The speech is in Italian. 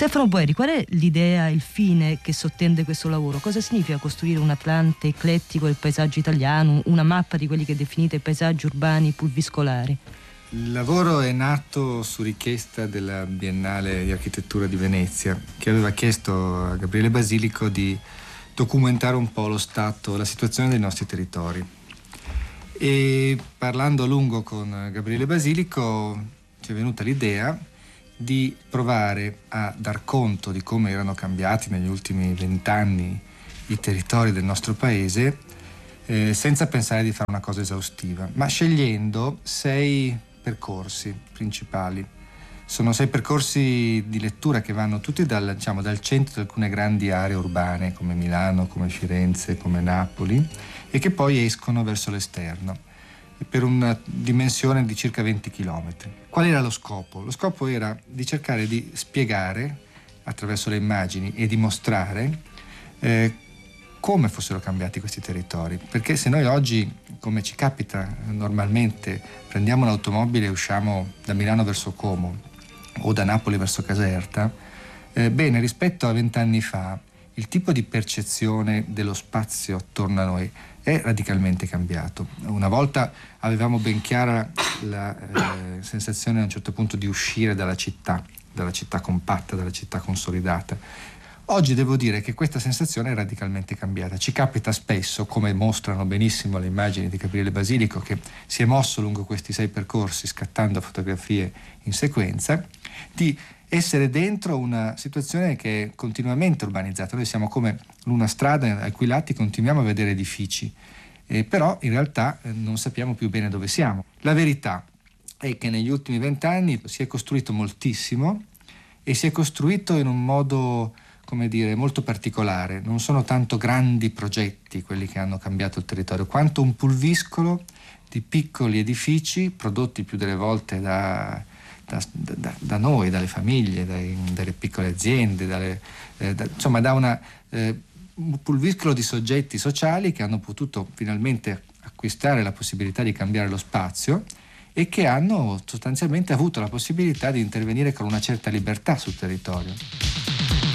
Stefano Boeri, qual è l'idea, il fine che sottende questo lavoro? Cosa significa costruire un Atlante eclettico del paesaggio italiano, una mappa di quelli che definite paesaggi urbani pulviscolari? Il lavoro è nato su richiesta della Biennale di Architettura di Venezia, che aveva chiesto a Gabriele Basilico di documentare un po' lo stato, la situazione dei nostri territori. E parlando a lungo con Gabriele Basilico ci è venuta l'idea di provare a dar conto di come erano cambiati negli ultimi 20 anni i territori del nostro paese, senza pensare di fare una cosa esaustiva, ma scegliendo 6 percorsi principali. Sono 6 percorsi di lettura che vanno tutti dal centro di alcune grandi aree urbane come Milano, come Firenze, come Napoli, e che poi escono verso l'esterno per una dimensione di circa 20 km. Qual era lo scopo? Lo scopo era di cercare di spiegare attraverso le immagini e di mostrare come fossero cambiati questi territori, perché se noi oggi, come ci capita normalmente, prendiamo un'automobile e usciamo da Milano verso Como o da Napoli verso Caserta, bene, rispetto a 20 anni fa il tipo di percezione dello spazio attorno a noi è radicalmente cambiato. Una volta avevamo ben chiara la sensazione a un certo punto di uscire dalla città compatta, dalla città consolidata. Oggi devo dire che questa sensazione è radicalmente cambiata. Ci capita spesso, come mostrano benissimo le immagini di Gabriele Basilico, che si è mosso lungo questi 6 percorsi scattando fotografie in sequenza, di essere dentro una situazione che è continuamente urbanizzata. Noi siamo come una strada ai cui lati continuiamo a vedere edifici, però in realtà non sappiamo più bene dove siamo. La verità è che negli ultimi 20 anni si è costruito moltissimo e si è costruito in un modo, come dire, molto particolare. Non sono tanto grandi progetti quelli che hanno cambiato il territorio, quanto un pulviscolo di piccoli edifici prodotti più delle volte da noi, dalle famiglie, dalle piccole aziende, un pulviscolo di soggetti sociali che hanno potuto finalmente acquistare la possibilità di cambiare lo spazio e che hanno sostanzialmente avuto la possibilità di intervenire con una certa libertà sul territorio.